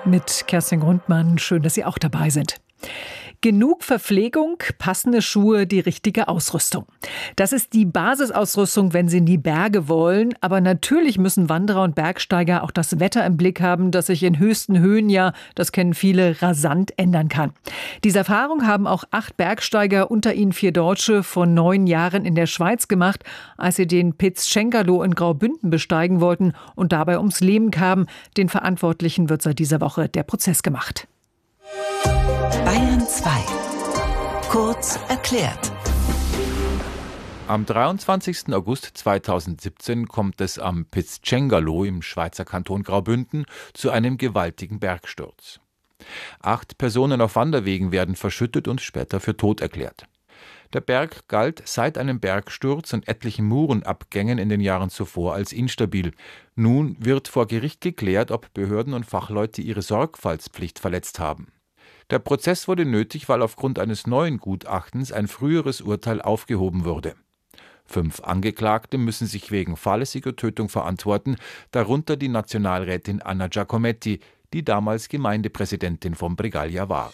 mit Kerstin Grundmann. Schön, dass Sie auch dabei sind. Genug Verpflegung, passende Schuhe, die richtige Ausrüstung. Das ist die Basisausrüstung, wenn Sie in die Berge wollen. Aber natürlich müssen Wanderer und Bergsteiger auch das Wetter im Blick haben, das sich in höchsten Höhen ja, das kennen viele, rasant ändern kann. Diese Erfahrung haben auch 8 Bergsteiger, unter ihnen 4 Deutsche, vor 9 Jahren in der Schweiz gemacht, als sie den Piz Cengalo in Graubünden besteigen wollten und dabei ums Leben kamen. Den Verantwortlichen wird seit dieser Woche der Prozess gemacht. Bayern 2. Kurz erklärt. Am 23. August 2017 kommt es am Piz Cengalo im Schweizer Kanton Graubünden zu einem gewaltigen Bergsturz. 8 Personen auf Wanderwegen werden verschüttet und später für tot erklärt. Der Berg galt seit einem Bergsturz und etlichen Murenabgängen in den Jahren zuvor als instabil. Nun wird vor Gericht geklärt, ob Behörden und Fachleute ihre Sorgfaltspflicht verletzt haben. Der Prozess wurde nötig, weil aufgrund eines neuen Gutachtens ein früheres Urteil aufgehoben wurde. 5 Angeklagte müssen sich wegen fahrlässiger Tötung verantworten, darunter die Nationalrätin Anna Giacometti, die damals Gemeindepräsidentin von Bregaglia war.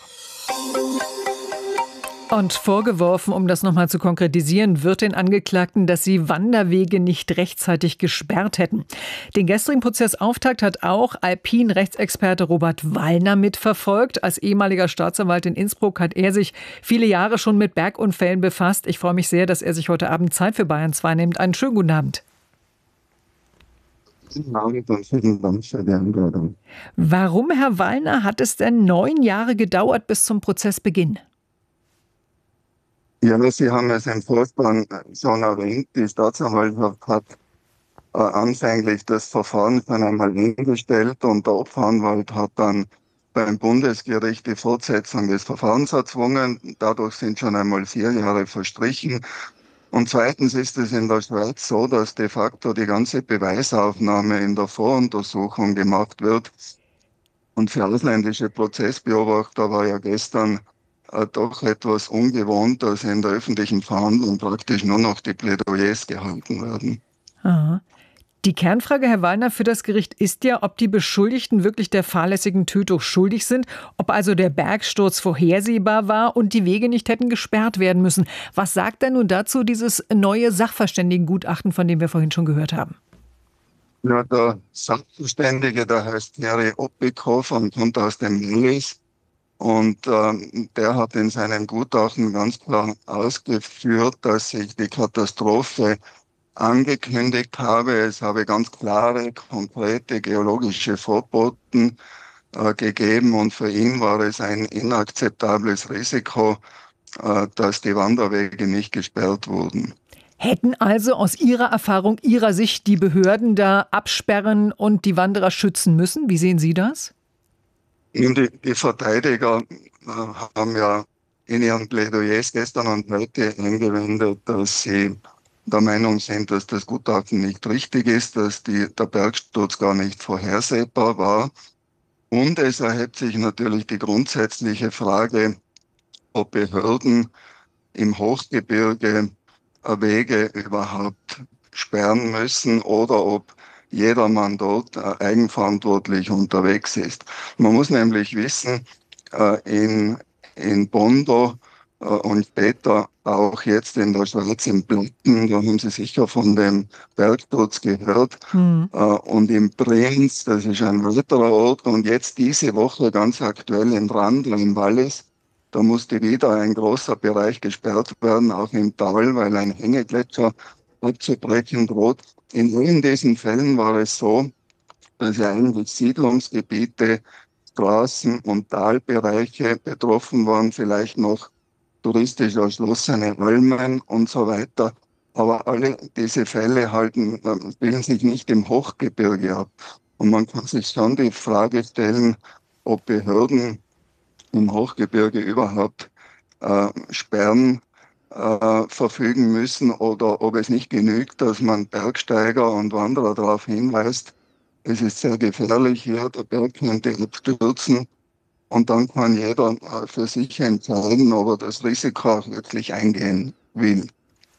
Und vorgeworfen, um das nochmal zu konkretisieren, wird den Angeklagten, dass sie Wanderwege nicht rechtzeitig gesperrt hätten. Den gestrigen Prozessauftakt hat auch Alpin-Rechtsexperte Robert Wallner mitverfolgt. Als ehemaliger Staatsanwalt in Innsbruck hat er sich viele Jahre schon mit Bergunfällen befasst. Ich freue mich sehr, dass er sich heute Abend Zeit für Bayern 2 nimmt. Einen schönen guten Abend. Vielen Dank für die Einladung. Warum, Herr Wallner, hat es denn 9 Jahre gedauert bis zum Prozessbeginn? Ja, Sie haben es im Vorspann schon erwähnt. Die Staatsanwaltschaft hat anfänglich das Verfahren schon einmal eingestellt und der Opferanwalt hat dann beim Bundesgericht die Fortsetzung des Verfahrens erzwungen. Dadurch sind schon einmal 4 Jahre verstrichen. Und zweitens ist es in der Schweiz so, dass de facto die ganze Beweisaufnahme in der Voruntersuchung gemacht wird. Und für ausländische Prozessbeobachter war ja gestern doch etwas ungewohnt, dass in der öffentlichen Verhandlung praktisch nur noch die Plädoyers gehalten werden. Aha. Die Kernfrage, Herr Wallner, für das Gericht ist ja, ob die Beschuldigten wirklich der fahrlässigen Tötung schuldig sind, ob also der Bergsturz vorhersehbar war und die Wege nicht hätten gesperrt werden müssen. Was sagt denn nun dazu dieses neue Sachverständigengutachten, von dem wir vorhin schon gehört haben? Ja, der Sachverständige, der heißt Thierry Oppikhoff und kommt aus dem Wallis. Und der hat in seinem Gutachten ganz klar ausgeführt, dass sich die Katastrophe angekündigt habe. Es habe ganz klare, konkrete geologische Vorboten gegeben und für ihn war es ein inakzeptables Risiko, dass die Wanderwege nicht gesperrt wurden. Hätten also aus Ihrer Erfahrung, Ihrer Sicht die Behörden da absperren und die Wanderer schützen müssen? Wie sehen Sie das? Die Verteidiger haben ja in ihren Plädoyers gestern und heute eingewendet, dass sie der Meinung sind, dass das Gutachten nicht richtig ist, dass der Bergsturz gar nicht vorhersehbar war. Und es erhebt sich natürlich die grundsätzliche Frage, ob Behörden im Hochgebirge Wege überhaupt sperren müssen oder ob jedermann dort eigenverantwortlich unterwegs ist. Man muss nämlich wissen, in Bondo und später auch jetzt in der Schweiz im Platten, da haben Sie sicher von dem Bergsturz gehört, und in Brienz, das ist ein weiterer Ort, und jetzt diese Woche ganz aktuell in Randl im Wallis, da musste wieder ein großer Bereich gesperrt werden, auch im Tal, weil ein Hängegletscher abzubrechen droht. In allen diesen Fällen war es so, dass ja eigentlich Siedlungsgebiete, Straßen- und Talbereiche betroffen waren, vielleicht noch touristisch erschlossene Almen und so weiter. Aber alle diese Fälle spielen sich nicht im Hochgebirge ab. Und man kann sich schon die Frage stellen, ob Behörden im Hochgebirge überhaupt Sperren verfügen müssen oder ob es nicht genügt, dass man Bergsteiger und Wanderer darauf hinweist, es ist sehr gefährlich hier, der Berg könnte abstürzen und dann kann jeder für sich entscheiden, ob er das Risiko auch wirklich eingehen will.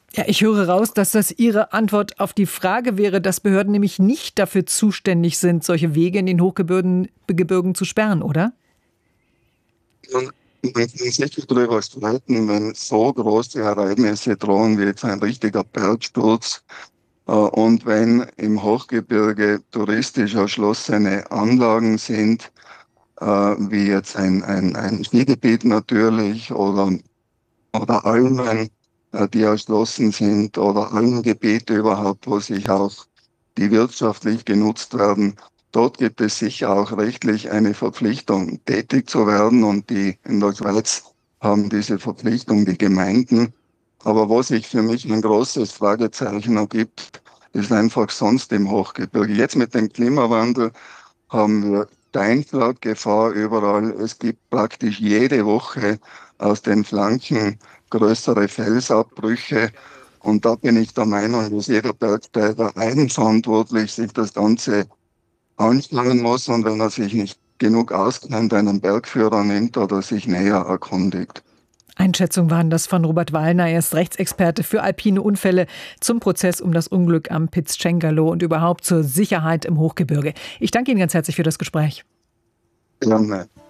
Ja, ich höre raus, dass das Ihre Antwort auf die Frage wäre, dass Behörden nämlich nicht dafür zuständig sind, solche Wege in den Hochgebirgen zu sperren, oder? Man kann sicher darüber streiten, wenn so große Ereignisse drohen wie jetzt ein richtiger Bergsturz und wenn im Hochgebirge touristisch erschlossene Anlagen sind, wie jetzt ein Skigebiet natürlich oder Almen, die erschlossen sind oder Almgebiete überhaupt, wo sich auch die wirtschaftlich genutzt werden. Dort gibt es sicher auch rechtlich eine Verpflichtung, tätig zu werden und die in der Schweiz haben diese Verpflichtung die Gemeinden. Aber wo sich für mich ein großes Fragezeichen ergibt, ist einfach sonst im Hochgebirge. Jetzt mit dem Klimawandel haben wir Steinschlaggefahr überall. Es gibt praktisch jede Woche aus den Flanken größere Felsabbrüche. Und da bin ich der Meinung, dass jeder Bergsteiger eigenverantwortlich sich das Ganze anschauen muss und wenn er sich nicht genug auskennt, einen Bergführer nimmt oder sich näher erkundigt. Einschätzungen waren das von Robert Wallner. Er ist Rechtsexperte für alpine Unfälle zum Prozess um das Unglück am Piz Cengalo und überhaupt zur Sicherheit im Hochgebirge. Ich danke Ihnen ganz herzlich für das Gespräch. Gerne.